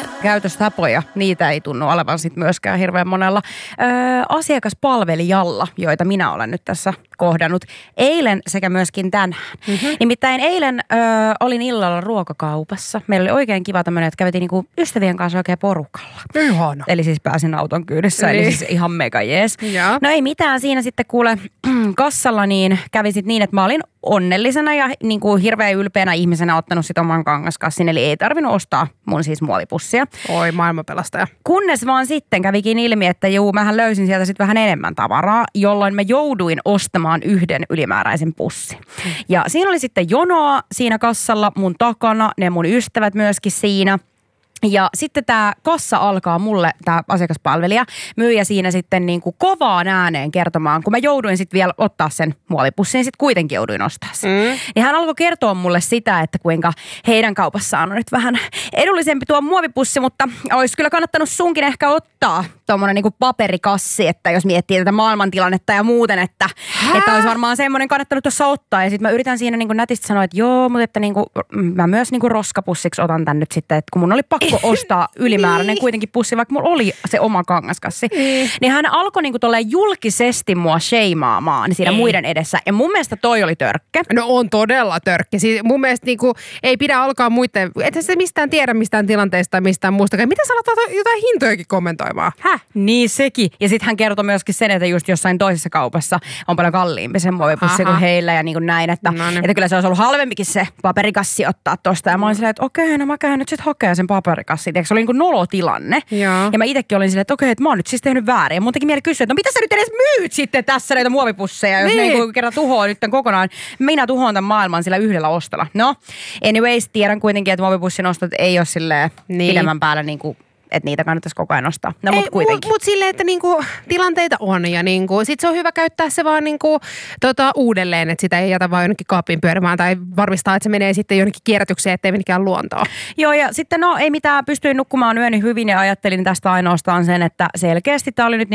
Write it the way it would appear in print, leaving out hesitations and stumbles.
Käytöstapoja, niitä ei tunnu olevan sit myöskään hirveän monella asiakaspalvelijalla, joita minä olen nyt tässä kohdannut eilen sekä myöskin tänään. Nimittäin eilen olin illalla ruokakaupassa. Meillä oli oikein kiva tämmöinen, että kävitiin niinku ystävien kanssa oikein porukalla. Ihana. Eli siis pääsin auton kyydissä, eli siis ihan mega jees. Ja. No ei mitään, siinä sitten kuule kassalla niin kävi sit niin, että mä olin onnellisena ja niin kuin hirveän ylpeänä ihmisenä ottanut sit oman kangaskassin, eli ei tarvinnut ostaa mun siis muovipussia. Oi, maailmanpelastaja. Kunnes vaan sitten kävikin ilmi, että mähän löysin sieltä sitten vähän enemmän tavaraa, jolloin mä jouduin ostamaan yhden ylimääräisen pussin. Ja siinä oli sitten jonoa siinä kassalla mun takana, ne mun ystävät myöskin siinä. Ja sitten tämä kassa alkaa mulle, tämä asiakaspalvelija, myyjä siinä sitten niin kuin kovaan ääneen kertomaan, kun mä jouduin sitten vielä ottaa sen muovipussin, sitten kuitenkin jouduin ostaa sen. Niin hän alkoi kertoa mulle sitä, että kuinka heidän kaupassaan on nyt vähän edullisempi tuo muovipussi, mutta olisi kyllä kannattanut sunkin ehkä ottaa tuommoinen niin kuin paperikassi, että jos miettii tätä maailmantilannetta ja muuten, että olisi varmaan semmoinen kannattanut tuossa ottaa. Ja sitten mä yritän siinä niin kuin nätisti sanoa, että joo, mutta että niin kuin, mä myös niin kuin roskapussiksi otan tän nyt sitten, että kun mun oli pakko ostaa ylimääräinen kuitenkin pussi, vaikka mulla oli se oma kangaskassi. Niin hän alkoi niinku tolleen julkisesti mua sheimaamaan siinä muiden edessä. Ja mun mielestä toi oli törkkä. No on todella törkkä. Siis mun mielestä niinku, ei pidä alkaa muiden, ethän se mistään tiedä mistään tilanteesta tai mistään muustakaan. Mitä sä alat jotain hintojakin kommentoimaan? Niin sekin. Ja sitten hän kertoi myöskin sen, että just jossain toisessa kaupassa on paljon kalliimpi se muovipussi kuin heillä ja niin kuin näin. Että kyllä se olisi ollut halvempikin se paperikassi ottaa tosta. Ja mä olin silleen, että okei, no mä käyn nyt sit hakea sen paperikassi. Se oli niin kuin nolotilanne. Ja mä itsekin olin silleen, että okei, että mä oon nyt siis tehnyt väärin. Ja mun teki mieli kysyä, että no mitä sä nyt edes myyt sitten tässä näitä muovipusseja, jos ne niin kerran tuhoaa nyt kokonaan. Minä tuhoan tämän maailman sillä yhdellä ostolla. No, anyways, tiedän kuitenkin, että muovipussin ostot ei ole silleen pidemmän päällä niin kuin että niitä kannattaisi koko ajan ostaa. No, mutta kuitenkin. Mutta silleen, että niinku, tilanteita on ja niinku, sit se on hyvä käyttää se vaan niinku, uudelleen, että sitä ei jätä vaan jonnekin kaappiin pyörimään tai varmistaa, että se menee sitten jonnekin kierrätykseen, ettei menikään luontoon. Joo, ja sitten ei mitään, pystyin nukkumaan yöni hyvin ja ajattelin tästä ainoastaan sen, että selkeästi tämä oli nyt